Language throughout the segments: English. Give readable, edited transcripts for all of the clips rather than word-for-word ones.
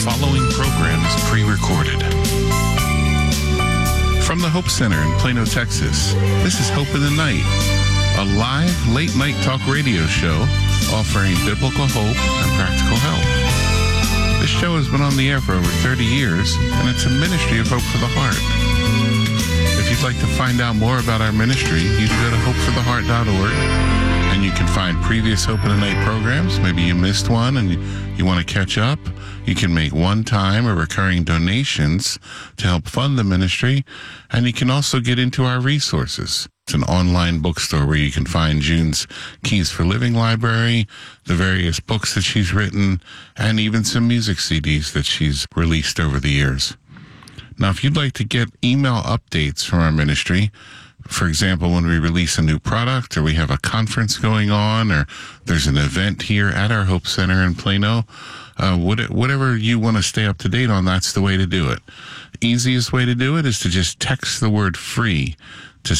following program is pre-recorded. From the Hope Center in Plano, Texas, this is Hope in the Night, a live late-night talk radio show offering biblical hope and practical help. This show has been on the air for over 30 years, and it's a ministry of Hope for the Heart. If you'd like to find out more about our ministry, you can go to hopefortheheart.org, and you can find previous Hope in the Night programs. Maybe you missed one and you want to catch up. You can make one-time or recurring donations to help fund the ministry, and you can also get into our resources. It's an online bookstore where you can find June's Keys for Living library, the various books that she's written, and even some music CDs that she's released over the years. Now, if you'd like to get email updates from our ministry, for example, when we release a new product or we have a conference going on or there's an event here at our Hope Center in Plano, whatever you want to stay up to date on, that's the way to do it. Easiest way to do it is to just text the word free to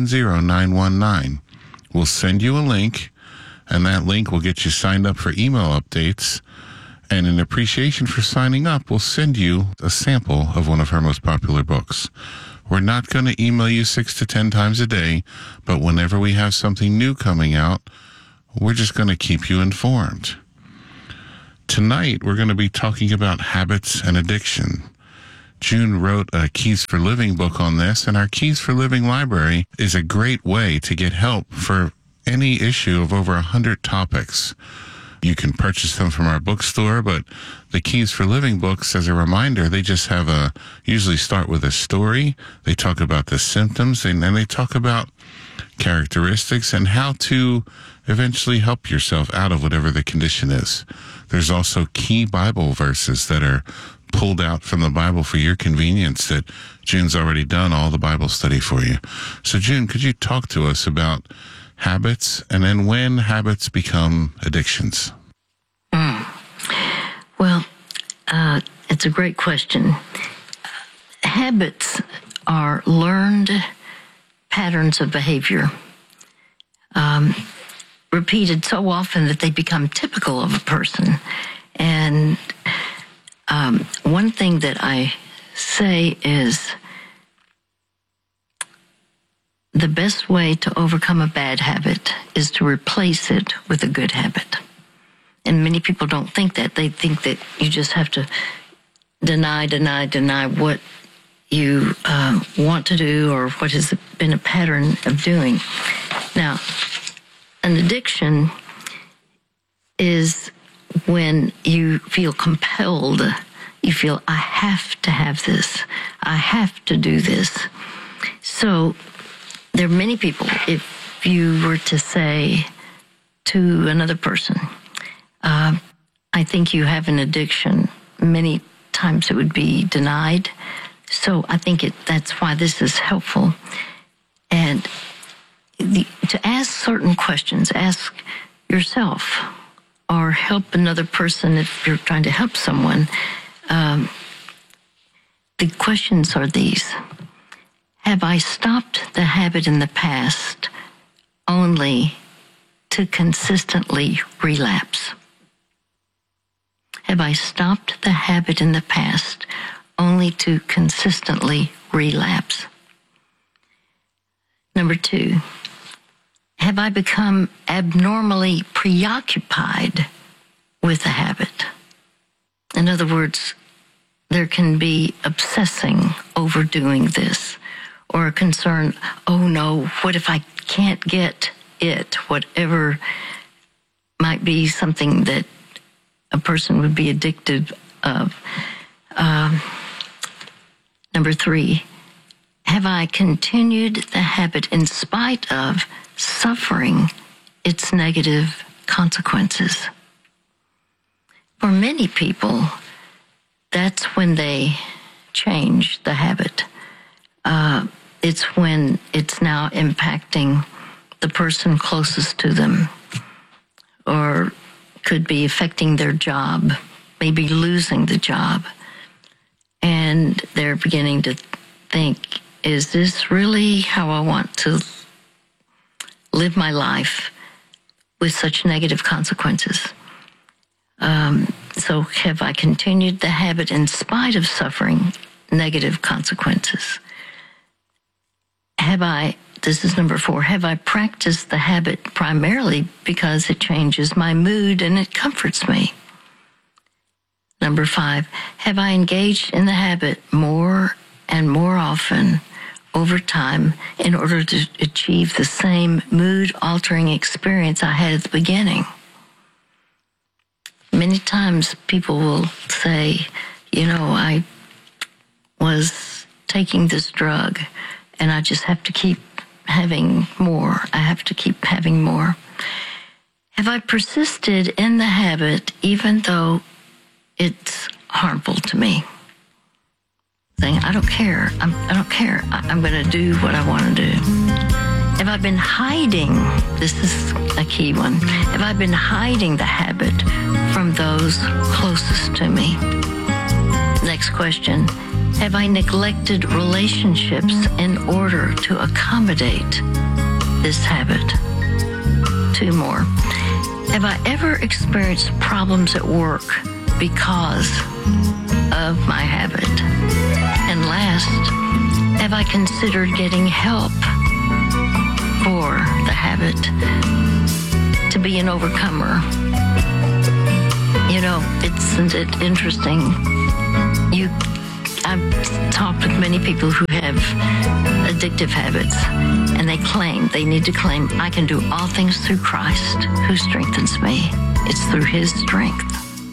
70919. We'll send you a link, and that link will get you signed up for email updates. And in appreciation for signing up, we'll send you a sample of one of her most popular books. We're not going to email you 6 to 10 times a day, but whenever we have something new coming out, we're just going to keep you informed. Tonight, we're going to be talking about habits and addiction. June wrote a Keys for Living book on this, and our Keys for Living library is a great way to get help for any issue of over 100 topics. You can purchase them from our bookstore, but the Keys for Living books, as a reminder, they just usually start with a story. They talk about the symptoms, and then they talk about characteristics and how to eventually help yourself out of whatever the condition is. There's also key Bible verses that are pulled out from the Bible for your convenience that June's already done all the Bible study for you. So, June, could you talk to us about habits and then when habits become addictions? Well, it's a great question. Habits are learned patterns of behavior, repeated so often that they become typical of a person. And one thing that I say is the best way to overcome a bad habit is to replace it with a good habit. And many people don't think that. They think that you just have to deny what you want to do or what has been a pattern of doing. Now, an addiction is when you feel compelled. You feel, I have to have this. I have to do this. So there are many people, if you were to say to another person, I think you have an addiction, many times it would be denied. So I think that's why this is helpful. And to ask certain questions, ask yourself or help another person if you're trying to help someone. The questions are these. Have I stopped the habit in the past only to consistently relapse? Have I stopped the habit in the past only to consistently relapse? Number 2, have I become abnormally preoccupied with the habit? In other words, there can be obsessing over doing this, or a concern, oh no, what if I can't get it? Whatever might be something that a person would be addicted of. Number 3, have I continued the habit in spite of suffering its negative consequences? For many people, that's when they change the habit. It's when it's now impacting the person closest to them, or could be affecting their job, maybe losing the job. And they're beginning to think, is this really how I want to live my life with such negative consequences? So have I continued the habit in spite of suffering negative consequences? This is number 4, have I practiced the habit primarily because it changes my mood and it comforts me? Number 5, have I engaged in the habit more and more often over time in order to achieve the same mood-altering experience I had at the beginning? Many times people will say, I was taking this drug and I just have to keep having more. I have to keep having more. Have I persisted in the habit even though it's harmful to me? Saying, I don't care. I don't care. I'm going to do what I want to do. Have I been hiding? This is a key one. Have I been hiding the habit from those closest to me? Next question. Have I neglected relationships in order to accommodate this habit? 2 more. Have I ever experienced problems at work because of my habit? And last, have I considered getting help for the habit to be an overcomer? Isn't it interesting? I've talked with many people who have addictive habits, and they need to claim, I can do all things through Christ who strengthens me. It's through his strength.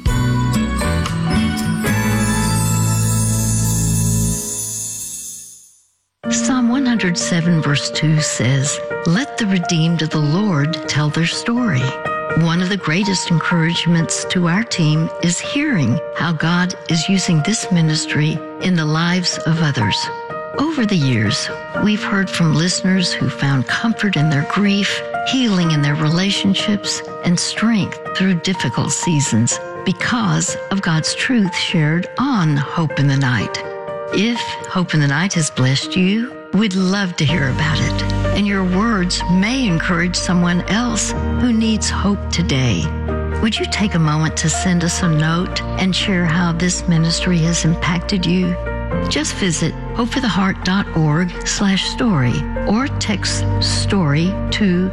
Psalm 107 verse 2 says, "Let the redeemed of the Lord tell their story." One of the greatest encouragements to our team is hearing how God is using this ministry in the lives of others. Over the years, we've heard from listeners who found comfort in their grief, healing in their relationships, and strength through difficult seasons because of God's truth shared on Hope in the Night. If Hope in the Night has blessed you, we'd love to hear about it. And your words may encourage someone else who needs hope today. Would you take a moment to send us a note and share how this ministry has impacted you? Just visit hopefortheheart.org/story or text STORY to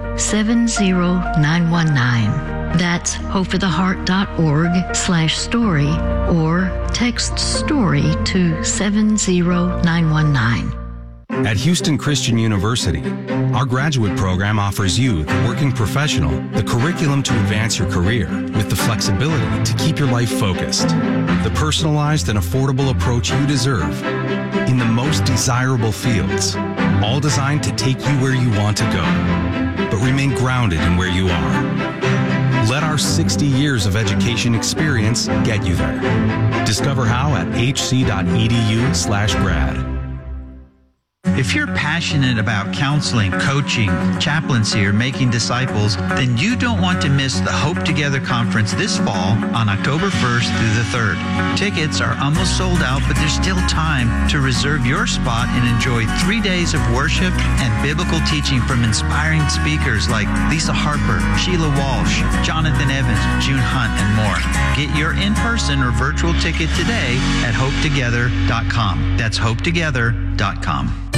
70919. That's hopefortheheart.org/story or text STORY to 70919. At Houston Christian University, our graduate program offers you, the working professional, the curriculum to advance your career with the flexibility to keep your life focused, the personalized and affordable approach you deserve in the most desirable fields, all designed to take you where you want to go, but remain grounded in where you are. Let our 60 years of education experience get you there. Discover how at hc.edu/grad. If you're passionate about counseling, coaching, chaplaincy, or making disciples, then you don't want to miss the Hope Together Conference this fall on October 1st through the 3rd. Tickets are almost sold out, but there's still time to reserve your spot and enjoy 3 days of worship and biblical teaching from inspiring speakers like Lisa Harper, Sheila Walsh, Jonathan Evans, June Hunt, and more. Get your in-person or virtual ticket today at hopetogether.com. That's hopetogether.com.